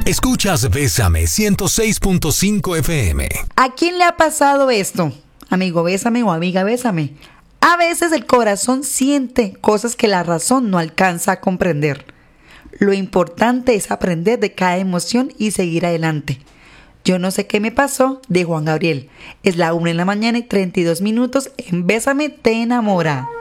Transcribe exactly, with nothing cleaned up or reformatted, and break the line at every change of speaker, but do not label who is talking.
Escuchas Bésame ciento seis punto cinco F M.
¿A quién le ha pasado esto? Amigo, bésame o amiga, bésame. A veces el corazón siente cosas que la razón no alcanza a comprender. Lo importante es aprender de cada emoción y seguir adelante. Yo no sé qué me pasó, de Juan Gabriel. Es la una de la mañana y treinta y dos minutos en Bésame te enamora.